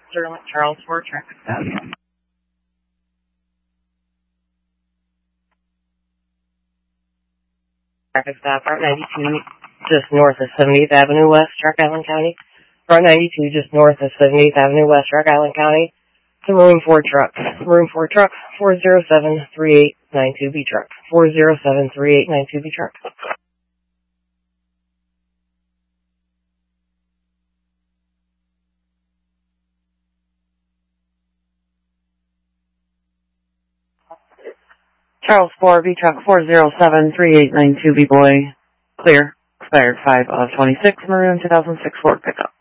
Sterling Charles for traffic stop. Traffic stop, Route 92, just north of 78th Avenue West, Rock Island County. Route 92, just north of 78th Avenue West, Rock Island County. The Marine 4 truck. Marine 4 truck, 407-3892B truck. 407-3892B truck. Charles 4, B truck 407-3892B boy. Clear. Expired 5 of 26, Maroon 2006 Ford pickup.